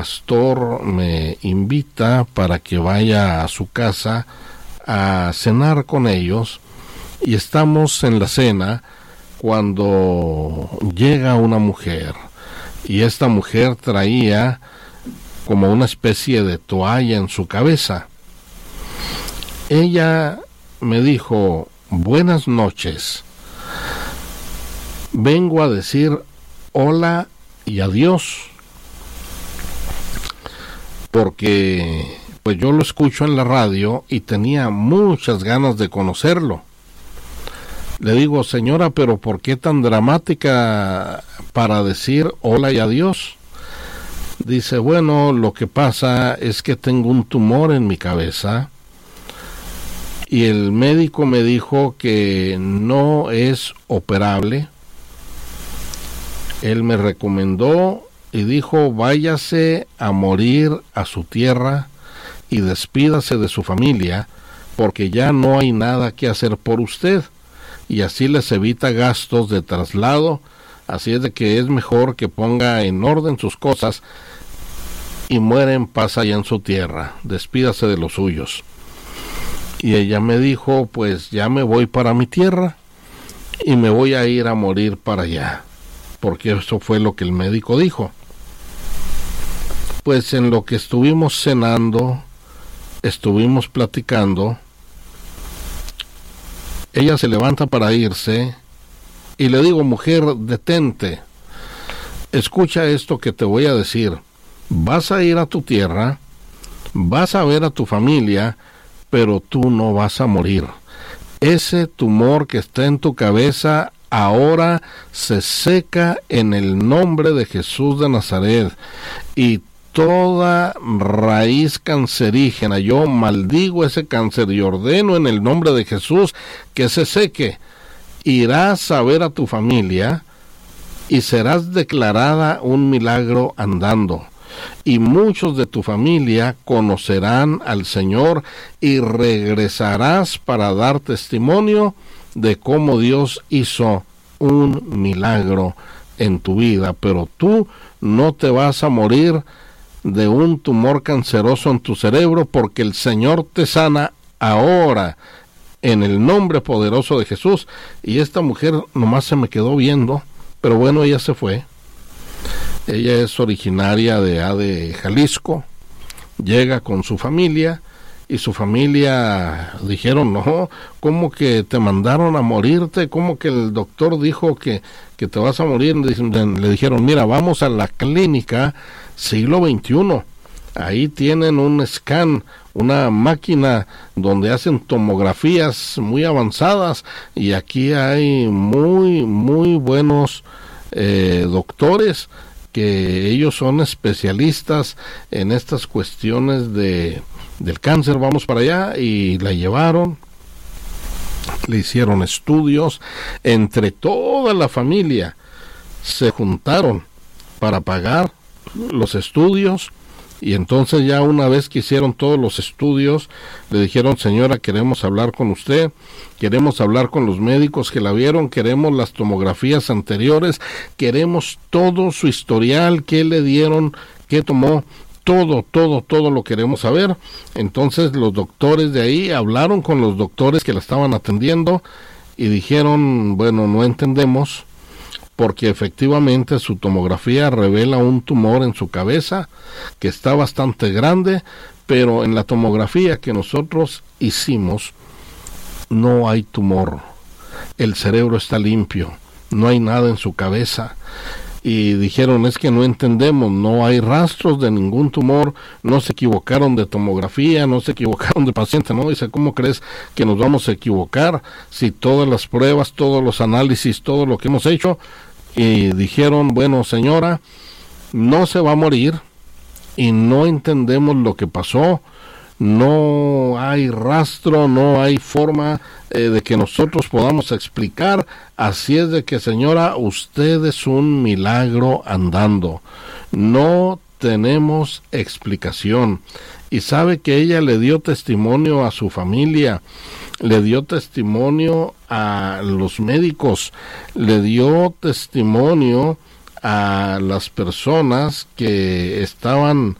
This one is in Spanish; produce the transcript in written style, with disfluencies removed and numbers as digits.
pastor me invita para que vaya a su casa a cenar con ellos, y estamos en la cena cuando llega una mujer, y esta mujer traía como una especie de toalla en su cabeza. Ella me dijo: buenas noches, vengo a decir hola y adiós, porque pues yo lo escucho en la radio y tenía muchas ganas de conocerlo. Le digo: señora, pero ¿por qué tan dramática para decir hola y adiós? Dice: bueno, lo que pasa es que tengo un tumor en mi cabeza y el médico me dijo que no es operable. Él me recomendó y dijo: váyase a morir a su tierra y despídase de su familia, porque ya no hay nada que hacer por usted, y así les evita gastos de traslado. Así es de que es mejor que ponga en orden sus cosas y muera en paz allá en su tierra, despídase de los suyos. Y ella me dijo: pues ya me voy para mi tierra y me voy a ir a morir para allá, porque eso fue lo que el médico dijo. Pues en lo que estuvimos cenando, estuvimos platicando, ella se levanta para irse y le digo: mujer, detente, escucha esto que te voy a decir. Vas a ir a tu tierra, vas a ver a tu familia, pero tú no vas a morir. Ese tumor que está en tu cabeza ahora se seca en el nombre de Jesús de Nazaret, y toda raíz cancerígena, yo maldigo ese cáncer y ordeno en el nombre de Jesús que se seque. Irás a ver a tu familia y serás declarada un milagro andando, y muchos de tu familia conocerán al Señor, y regresarás para dar testimonio de cómo Dios hizo un milagro en tu vida. Pero tú no te vas a morir de un tumor canceroso en tu cerebro, porque el Señor te sana ahora en el nombre poderoso de Jesús. Y esta mujer nomás se me quedó viendo, pero bueno, ella se fue. Ella es originaria de Jalisco, llega con su familia, y su familia dijeron: no, ¿cómo que te mandaron a morirte? ¿Cómo que el doctor dijo que te vas a morir? Le dijeron: mira, vamos a la clínica siglo XXI, ahí tienen un scan, una máquina donde hacen tomografías muy avanzadas, y aquí hay muy buenos doctores, que ellos son especialistas en estas cuestiones del cáncer. Vamos para allá. Y la llevaron, le hicieron estudios, entre toda la familia se juntaron para pagar los estudios. Y entonces, ya una vez que hicieron todos los estudios, le dijeron: señora, queremos hablar con usted, queremos hablar con los médicos que la vieron, queremos las tomografías anteriores, queremos todo su historial, qué le dieron, qué tomó, todo lo queremos saber. Entonces los doctores de ahí hablaron con los doctores que la estaban atendiendo y dijeron: bueno, no entendemos, porque efectivamente su tomografía revela un tumor en su cabeza que está bastante grande, pero en la tomografía que nosotros hicimos no hay tumor, el cerebro está limpio, no hay nada en su cabeza. Y dijeron: es que no entendemos, no hay rastros de ningún tumor, no se equivocaron de tomografía, no se equivocaron de paciente. No, dice: ¿cómo crees que nos vamos a equivocar si todas las pruebas, todos los análisis, todo lo que hemos hecho? Y dijeron: bueno, señora, no se va a morir y no entendemos lo que pasó, no hay rastro, no hay forma de que nosotros podamos explicar, así es de que, señora, usted es un milagro andando, no tenemos explicación. Y sabe que ella le dio testimonio a su familia, le dio testimonio a los médicos, le dio testimonio a las personas que estaban